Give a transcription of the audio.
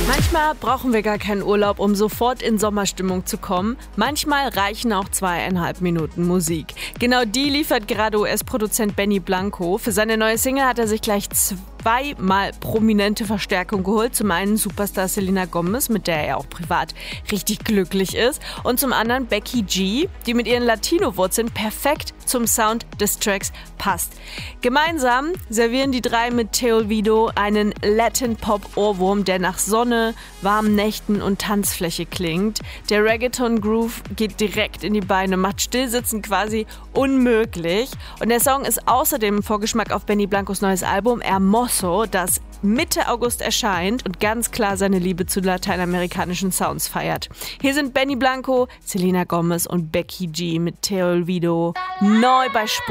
Manchmal brauchen wir gar keinen Urlaub, um sofort in Sommerstimmung zu kommen. Manchmal reichen auch 2,5 Minuten Musik. Genau die liefert gerade US-Produzent Benny Blanco. Für seine neue Single hat er sich gleich zweimal prominente Verstärkung geholt. Zum einen Superstar Selena Gomez, mit der er auch privat richtig glücklich ist. Und zum anderen Becky G, die mit ihren Latino-Wurzeln perfekt zum Sound des Tracks passt. Gemeinsam servieren die drei mit Te Olvido einen Latin-Pop-Ohrwurm, der nach Sonne, warmen Nächten und Tanzfläche klingt. Der Reggaeton-Groove geht direkt in die Beine, macht Stillsitzen quasi unmöglich. Und der Song ist außerdem ein Vorgeschmack auf Benny Blancos neues Album Hermoso, das Mitte August erscheint und ganz klar seine Liebe zu lateinamerikanischen Sounds feiert. Hier sind Benny Blanco, Selena Gomez und Becky G mit Te Olvido neu bei